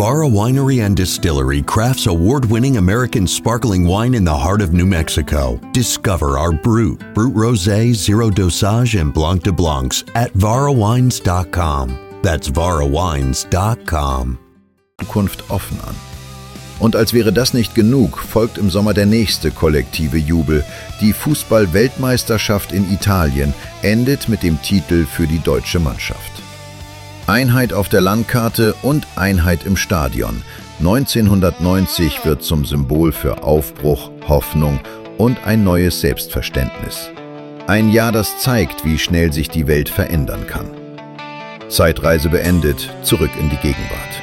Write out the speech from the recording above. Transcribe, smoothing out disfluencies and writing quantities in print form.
Vara Winery and Distillery crafts award-winning American sparkling wine in the heart of New Mexico. Discover our Brut Rosé, Zero Dosage, and Blanc de Blancs at varawines.com. That's varawines.com. Zukunft offen an. Und als wäre das nicht genug, folgt im Sommer der nächste kollektive Jubel. Die Fußball-Weltmeisterschaft in Italien endet mit dem Titel für die deutsche Mannschaft. Einheit auf der Landkarte und Einheit im Stadion. 1990 wird zum Symbol für Aufbruch, Hoffnung und ein neues Selbstverständnis. Ein Jahr, das zeigt, wie schnell sich die Welt verändern kann. Zeitreise beendet, zurück in die Gegenwart.